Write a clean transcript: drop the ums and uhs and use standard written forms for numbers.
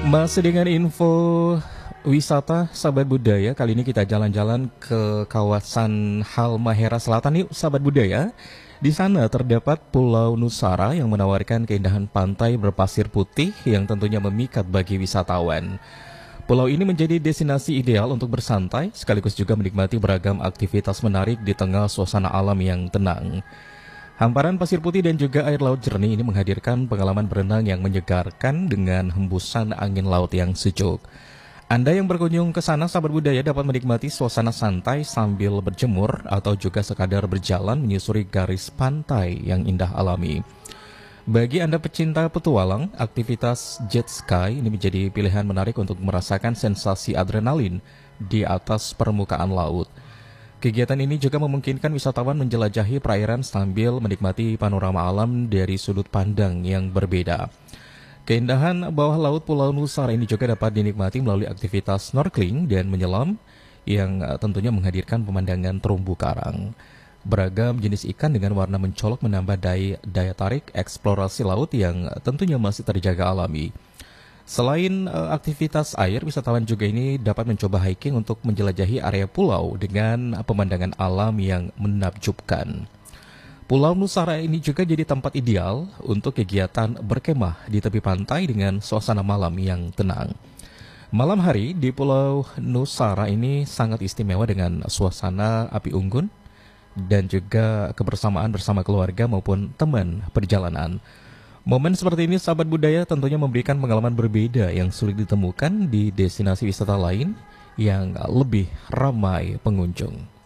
Masih dengan info wisata sahabat budaya, kali ini kita jalan-jalan ke kawasan Halmahera Selatan yuk sahabat budaya. Di sana terdapat Pulau Nusara yang menawarkan keindahan pantai berpasir putih yang tentunya memikat bagi wisatawan. Pulau ini menjadi destinasi ideal untuk bersantai sekaligus juga menikmati beragam aktivitas menarik di tengah suasana alam yang tenang. Hamparan pasir putih dan juga air laut jernih ini menghadirkan pengalaman berenang yang menyegarkan dengan hembusan angin laut yang sejuk. Anda yang berkunjung ke sana, sahabat budaya, dapat menikmati suasana santai sambil berjemur atau juga sekadar berjalan menyusuri garis pantai yang indah alami. Bagi Anda pecinta petualang, aktivitas jet ski ini menjadi pilihan menarik untuk merasakan sensasi adrenalin di atas permukaan laut. Kegiatan ini juga memungkinkan wisatawan menjelajahi perairan sambil menikmati panorama alam dari sudut pandang yang berbeda. Keindahan bawah laut Pulau Nusara ini juga dapat dinikmati melalui aktivitas snorkeling dan menyelam yang tentunya menghadirkan pemandangan terumbu karang. Beragam jenis ikan dengan warna mencolok menambah daya tarik eksplorasi laut yang tentunya masih terjaga alami. Selain aktivitas air, wisatawan juga ini dapat mencoba hiking untuk menjelajahi area pulau dengan pemandangan alam yang menakjubkan. Pulau Nusara ini juga jadi tempat ideal untuk kegiatan berkemah di tepi pantai dengan suasana malam yang tenang. Malam hari di Pulau Nusara ini sangat istimewa dengan suasana api unggun dan juga kebersamaan bersama keluarga maupun teman perjalanan. Momen seperti ini, sahabat budaya, tentunya memberikan pengalaman berbeda yang sulit ditemukan di destinasi wisata lain yang lebih ramai pengunjung.